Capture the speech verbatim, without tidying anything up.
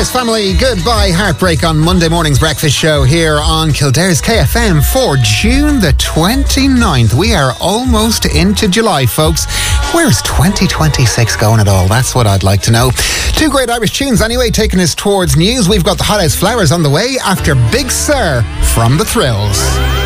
Yes, family, goodbye Heartbreak on Monday morning's breakfast show here on Kildare's K F M for June the twenty-ninth. We are almost into July, folks. Where's twenty twenty-six going at all? That's what I'd like to know. Two great Irish tunes anyway, taking us towards news. We've got the Hothouse Flowers on the way after Big Sur from The Thrills.